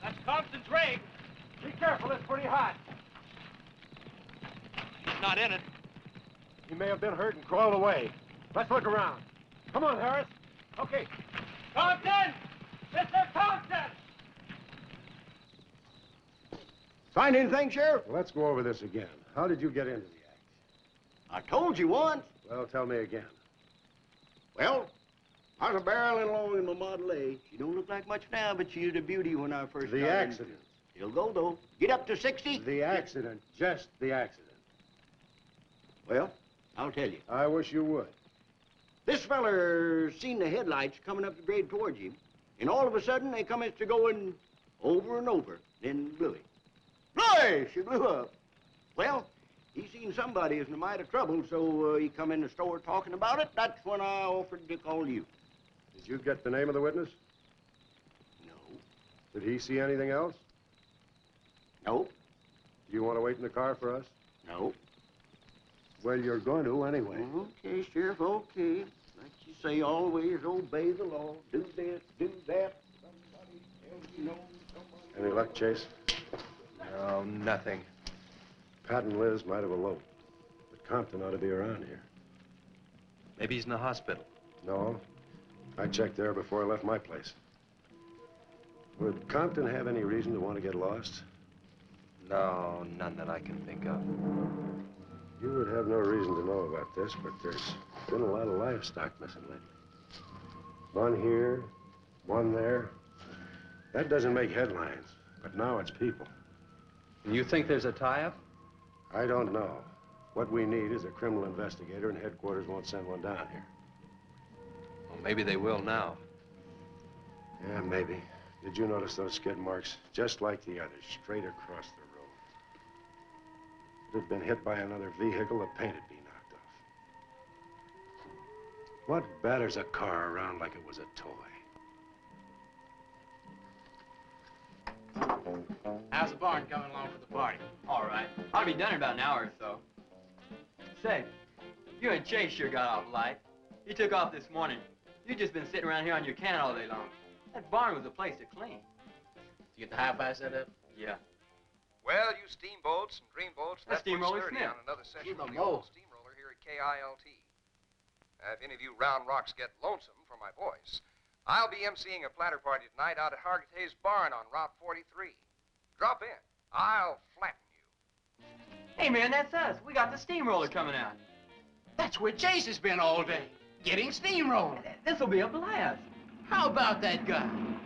That's Compton's rig. Be careful, it's pretty hot. He's not in it. He may have been hurt and crawled away. Let's look around. Come on, Harris. Okay. Compton! Mr. Compton! Find anything, Sheriff? Well, let's go over this again. How did you get into the act? I told you once. Well, tell me again. Well, I was a barrel-in-law in my Model A. She don't look like much now, but she was a beauty when I first The accident. It'll go, though. Get up to 60. The accident. Just the accident. Well, I'll tell you. I wish you would. This feller seen the headlights coming up the grade towards him, and all of a sudden they commenced to going over and over, then blew him. Boy, she blew up. Well, he seen somebody was in a mite of trouble, so he come in the store talking about it. That's when I offered to call you. Did you get the name of the witness? No. Did he see anything else? No. Do you want to wait in the car for us? No. Well, you're going to anyway. Okay, Sheriff, okay. Like you say, always obey the law. Do this, do that. Somebody tells you no, somebody... Any luck, Chase? No, nothing. Pat and Liz might have eloped, but Compton ought to be around here. Maybe he's in the hospital. No. I checked there before I left my place. Would Compton have any reason to want to get lost? No, none that I can think of. You would have no reason to know about this, but there's been a lot of livestock missing lately. One here, one there. That doesn't make headlines, but now it's people. You think there's a tie-up? I don't know. What we need is a criminal investigator, and headquarters won't send one down here. Well, maybe they will now. Yeah, maybe. Did you notice those skid marks? Just like the others, straight across the road. If it had been hit by another vehicle, the paint would be knocked off. What batters a car around like it was a toy? How's the barn coming along for the party? All right. I'll be done in about an hour or so. Say, you and Chase sure got off light. You took off this morning. You just been sitting around here on your can all day long. That barn was a place to clean. Did you get the hi-fi set up? Yeah. Well, you steamboats and dreamboats, That's that puts Steamroller 30 Smith. on another session Give of 'em the old more. steamroller here at KILT. If any of you round rocks get lonesome for my voice, I'll be emceeing a platter party tonight out at Hargett Hayes Barn on Route 43. Drop in. I'll flatten you. Hey, man, that's us. We got the steamroller coming out. That's where Chase has been all day, getting steamrolled. This'll be a blast. How about that guy?